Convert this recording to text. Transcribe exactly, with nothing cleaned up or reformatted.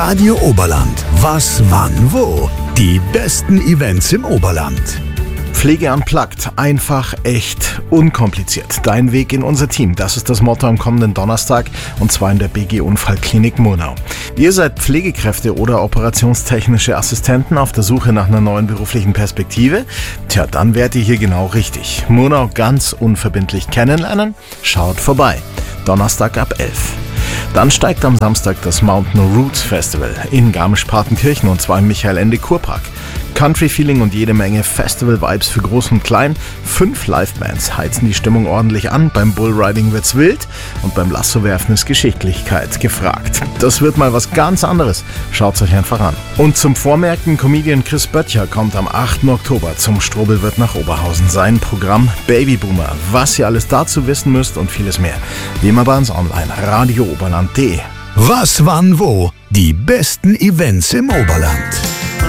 Radio Oberland. Was, wann, wo? Die besten Events im Oberland. Pflege unplugged. Einfach, echt, unkompliziert. Dein Weg in unser Team. Das ist das Motto am kommenden Donnerstag, und zwar in der B G Unfallklinik Murnau. Ihr seid Pflegekräfte oder operationstechnische Assistenten auf der Suche nach einer neuen beruflichen Perspektive? Tja, dann wärt ihr hier genau richtig. Murnau ganz unverbindlich kennenlernen? Schaut vorbei. Donnerstag ab elf. Dann steigt am Samstag das Mountain Roots Festival in Garmisch-Partenkirchen, und zwar im Michael-Ende-Kurpark. Country-Feeling und jede Menge Festival-Vibes für Groß und Klein. Fünf Live-Bands heizen die Stimmung ordentlich an. Beim Bullriding wird's wild und beim Lassowerfen ist Geschicklichkeit gefragt. Das wird mal was ganz anderes. Schaut's euch einfach an. Und zum Vormerken, Comedian Chris Böttcher kommt am achten Oktober zum Strobelwirt nach Oberhausen. Sein Programm Babyboomer. Was ihr alles dazu wissen müsst und vieles mehr, wie immer bei uns online. radio oberland punkt de. Was, wann, wo? Die besten Events im Oberland.